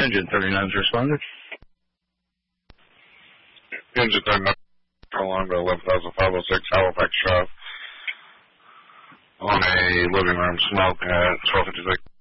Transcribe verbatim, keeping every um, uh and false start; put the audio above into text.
Engine thirty-nine's responded. Engine thirty-nine, along to eleven thousand five oh six Halifax Drive on a living room smoke at twelve fifty-six.